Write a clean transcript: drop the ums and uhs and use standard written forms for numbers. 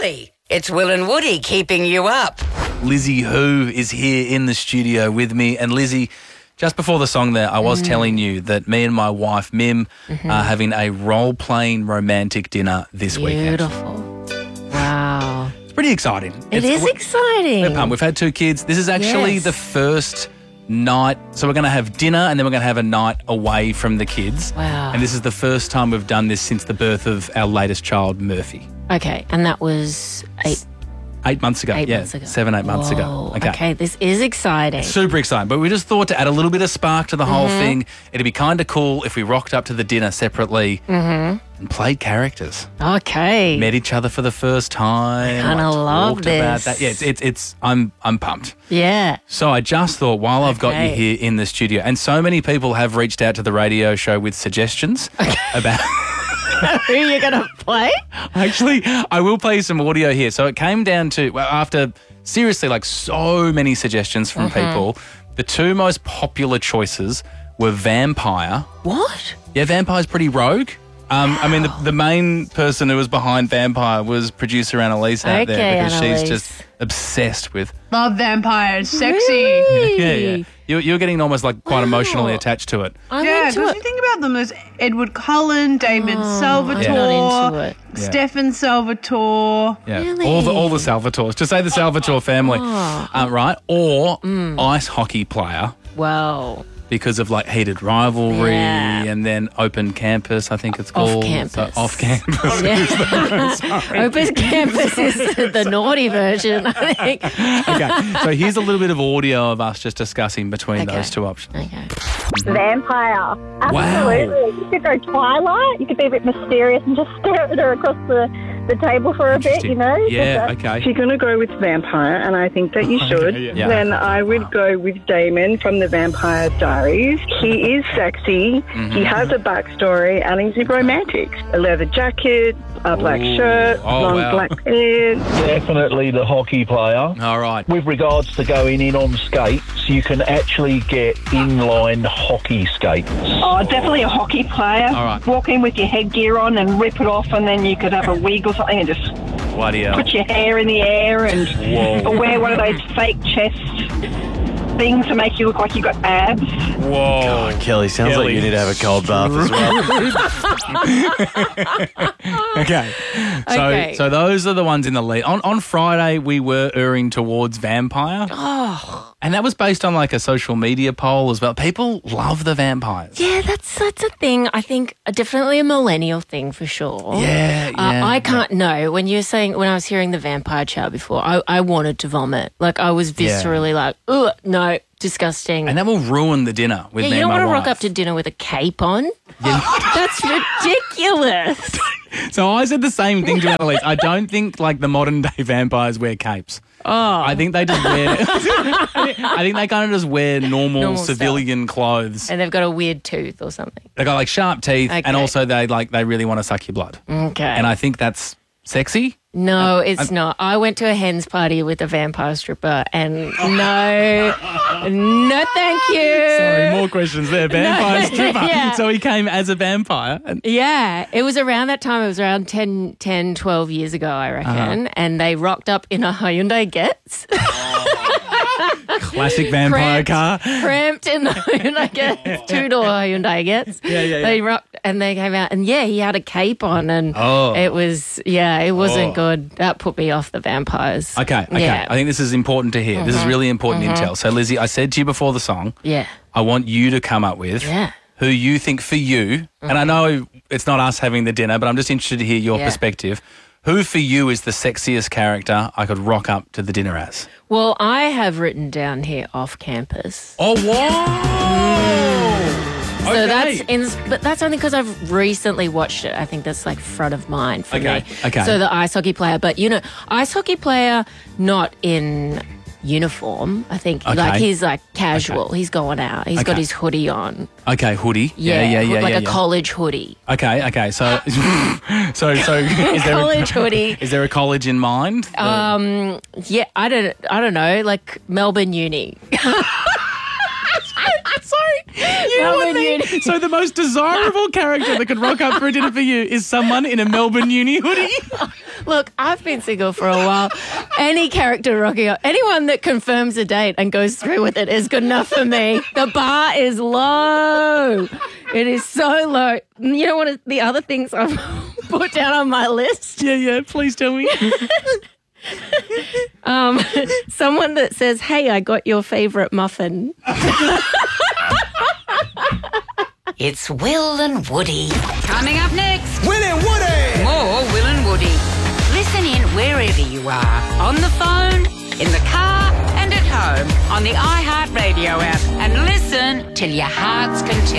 Really? It's Will and Woody keeping you up. Lizzie Who is here in the studio with me. And Lizzie, just before the song there, I was telling you that me and my wife, Mim, are having a role-playing romantic dinner this weekend. Beautiful. Wow. It's pretty exciting. It is exciting. We're pumped. We've had 2 kids. This is actually the first night. So we're going to have dinner and then we're going to have a night away from the kids. Wow. And this is the first time we've done this since the birth of our latest child, Murphy. Okay, and that was 8 months ago. 8 months ago. 7, 8 months ago. Whoa, okay, this is exciting. Super exciting. But we just thought to add a little bit of spark to the whole thing, it'd be kind of cool if we rocked up to the dinner separately and played characters. Okay. Met each other for the first time. I kinda love talked about this. that. Yeah, it's I'm pumped. Yeah. So I just thought while I've got you Okay. here in the studio, and so many people have reached out to the radio show with suggestions about... Who are you going to play? Actually, I will play some audio here. So it came down to, well, after seriously like so many suggestions from people, the 2 most popular choices were Vampire. What? Yeah, Vampire's pretty rogue. I mean, the main person who was behind Vampire was producer Annalise out there Okay, because Annalise. she's just obsessed with... Love vampires. Sexy. Really? Yeah. You're getting almost like quite emotionally attached to it. I'm Yeah, into because it. you think about them as Edward Cullen, David Salvatore, I'm not into it. Yeah. Stefan Salvatore. Yeah, Really? all the Salvatores. Just say the Salvatore family, right? Or ice hockey player Wow. because of like heated rivalry Yeah. and then open campus, I think it's called. Off-campus. So off campus. Open campus is the naughty version, I think. Okay, so here's a little bit of audio of us just discussing between Okay. those 2 options. Okay. Vampire. Absolutely. You could go Twilight. You could be a bit mysterious and just stare at her across the table for a bit, you know? Yeah, Just, If okay. you're going to go with Vampire, and I think that you should, yeah. then I would go with Damon from the Vampire Diaries. He is sexy, he has a backstory, and he's romantic. A leather jacket, a black shirt, Oh, long wow. black hair. Definitely the hockey player. All right. With regards to going in on skates, you can actually get inline hockey skates. Oh, definitely a hockey player. All right. Walk in with your headgear on and rip it off, and then you could have a wig or something and just Bloody hell. put your hair in the air and Whoa. or wear one of those fake chest things to make you look like you got abs. Whoa. Kelly, sounds like you need to have a cold bath as well. Okay. Okay. So those are the ones in the lead. On Friday, we were erring towards Vampire. Oh. And that was based on like a social media poll as well. People love the vampires. Yeah, that's a thing. I think definitely a millennial thing for sure. Yeah. I can't know. When you're saying, when I was hearing the vampire chat before, I wanted to vomit. Like I was viscerally like, ugh, no, disgusting. And that will ruin the dinner with me you and don't my want to rock wife. up to dinner with a cape on. That's ridiculous. So I said the same thing to Annalise. I don't think like the modern day vampires wear capes. Oh. I think they just wear. I think they kind of just wear normal Stuff. civilian clothes. And they've got a weird tooth or something. They got like sharp teeth, and Okay. also they really want to suck your blood. Okay. And I think that's sexy. No, it's not. I went to a hen's party with a vampire stripper and no, thank you. Sorry, more questions there. Vampire stripper. Yeah. So he came as a vampire. And Yeah, it was around that time. It was around 10, 12 years ago, I reckon. And they rocked up in a Hyundai Getz. classic vampire car. Cramped in the Hyundai Getz. 2-door Hyundai Getz. Yeah. They rocked and they came out and he had a cape on and it was, it wasn't good. That put me off the vampires. Okay. Yeah. I think this is important to hear. This is really important intel. So, Lizzie, I said to you before the song, Yeah. I want you to come up with who you think for you, and I know it's not us having the dinner, but I'm just interested to hear your perspective. Who for you is the sexiest character I could rock up to the dinner as? Well, I have written down here off campus. Oh, whoa! So but that's only because I've recently watched it. I think that's like front of mind for me. Okay. So the ice hockey player, but ice hockey player not in uniform. I think like he's like casual. Okay. He's going out. He's got his hoodie on. Okay, hoodie. Yeah, like a yeah. college hoodie. Okay. So, so is there College hoodie. Is there a college in mind? Yeah, I don't know, like Melbourne Uni. Melbourne Uni. So the most desirable character that could rock up for a dinner for you is someone in a Melbourne Uni hoodie? Look, I've been single for a while. Any character rocking up, anyone that confirms a date and goes through with it is good enough for me. The bar is low. It is so low. You know what are the other things I've put down on my list? Yeah, please tell me. Someone that says, hey, I got your favourite muffin. It's Will and Woody. Coming up next. Will and Woody! More Will and Woody. Listen in wherever you are. On the phone, in the car, and at home. On the iHeartRadio app. And listen till your heart's content.